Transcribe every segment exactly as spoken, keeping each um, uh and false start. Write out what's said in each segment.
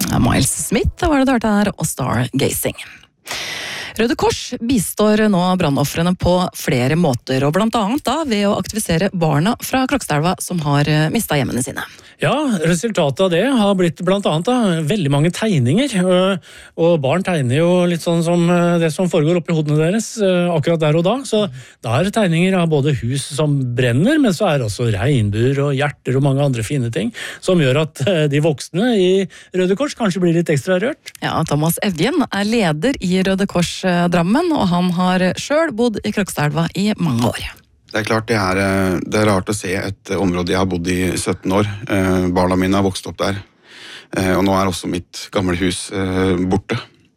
Miles Smith var det du hørte her, og Stargazing. Røde Kors bistår nå brannoffrene på flere måter, og blant annet da ved å aktivisere barna fra Krokstadelva som har mistet hjemmene sine. Ja, resultatet av det har blitt blant annet da, veldig mange tegninger, og barn tegner jo litt sånn som det som foregår oppi hodene deres akkurat der og da, så da er det tegninger av både hus som brenner, men så er det også regnbuer og hjerter og mange andre fine ting, som gjør at de voksne i Røde Kors kanskje blir litt ekstra rørt. Ja, Thomas Evjen er leder i Røde Kors Drammen, og han har selv bodd i Krokstadelva i mange år. Det er klart det er, det er rart å se et område jeg har bodd i sytten år. Barna mine har vokst opp der, og nå er også mitt gamle hus borte.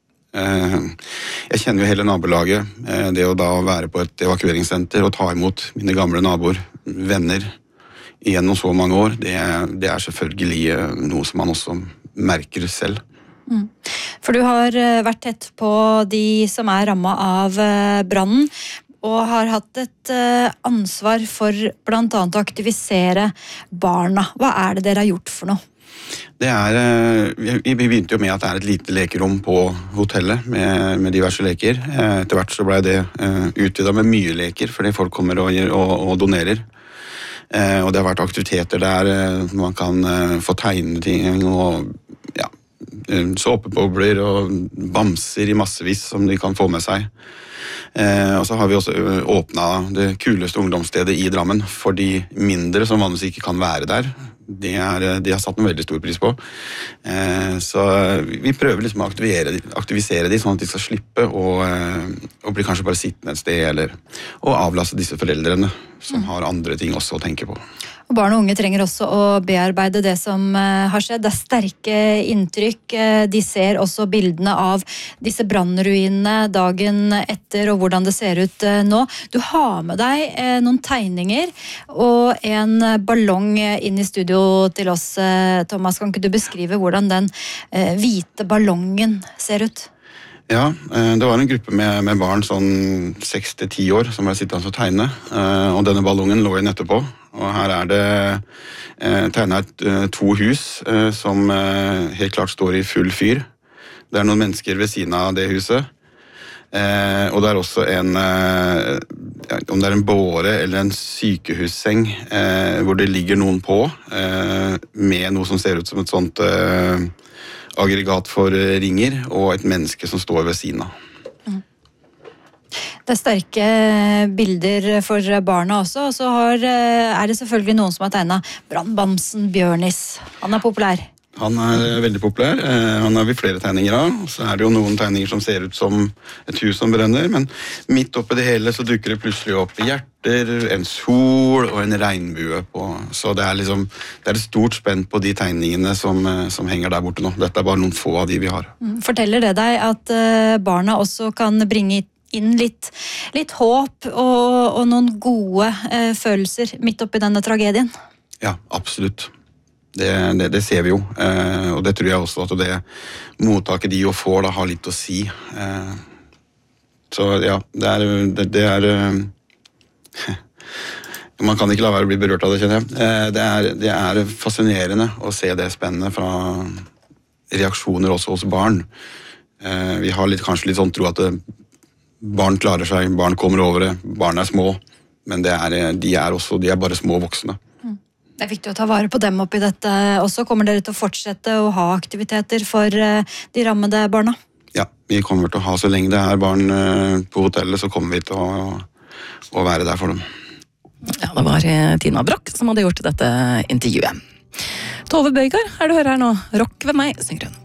Jeg kjenner jo hele nabolaget. Det å da være på et evakueringssenter og ta imot mine gamle naboer, venner, gjennom så mange år, det, det er selvfølgelig noe som man også merker selv. Mm. For du har vært tett på de som er rammet av brannen, og har hatt et ansvar for blant annet å aktivisere barna. Hva er det dere har gjort for noe? Det er, vi begynte jo med at det er et lite lekerom på hotellet med, med diverse leker. Etter hvert så ble det utvidet med mye leker, fordi folk kommer og, og, og donerer. Og det har vært aktiviteter der man kan få tegne ting og ja, såpebobler og bamser i massevis som de kan få med seg. Eh, og så har vi også åpnet det kuleste ungdomsstedet i Drammen for de mindre som vanligvis ikke kan være der. De, er, de har satt en veldig stor pris på. Eh, så vi prøver liksom å aktivere, aktivisere de sånn at de skal slippe å, å bli kanskje bare sittende et sted, eller å avlaste disse foreldrene som har andre ting også å tenke på. Og barn og unge trenger også å bearbeide det som har skjedd. Det er sterke inntrykk. De ser også bildene av disse brannruinene dagen etter, og hvordan det ser ut nå. Du har med deg noen tegninger og en ballong inn i studio til oss, Thomas. Kan ikke du beskrive hvordan den hvite ballongen ser ut? Ja, det var en gruppe med, med barn sånn seks til ti år som ble sittende og tegne, og denne ballongen lå inn etterpå. Og her er det tegnet to hus som helt klart står i full fyr. Det er noen mennesker ved siden av det huset, og det er også en, om det er en båre eller en sykehusseng, hvor det ligger noen på, med noe som ser ut som et sånt aggregat for ringer, og et menneske som står ved siden av. Mm. Det er sterke bilder for barna også, og så har, er det selvfølgelig noen som har tegnet brannbamsen Bjørnis. Han er populær. Han er veldig populær. Han har vi flere tegninger av. Så er det jo noen tegninger som ser ut som et hus som brenner, men midt oppi det hele så dukker det plutselig opp hjerter, en sol og en regnbue på. Så det er liksom, det er et stort spenn på de tegningene som, som henger der borte nå. Dette er bare noen få av de vi har. Forteller det deg at barna også kan bringe inn litt, litt håp og, og noen gode eh, følelser midt oppi denne tragedien? Ja, absolutt. Det, det, det ser vi jo, eh, og det tror jeg også at det mottaket de jo får da har litt å si. Eh, så ja, det er, det, det er eh, man kan ikke la være å bli berørt av det, kjenner jeg. Eh, det, er, det er fascinerende å se det spennende fra reaksjoner også hos barn. Eh, vi har litt, kanskje litt sånn tro at det, barn klarer seg, barn kommer over det, barn er små, men det er, de er også, de er bare små voksne. Det er viktig å ta vare på dem oppi dette også. Kommer dere til å fortsette å ha aktiviteter for de rammede barna? Ja, vi kommer til å ha, så lenge det er barn på hotellet, så kommer vi til å, å være der for dem. Ja, det var Tina Brock som hadde gjort dette intervjuet. Tove Bøygaard er du hører her nå. Rock ved meg, synger hun.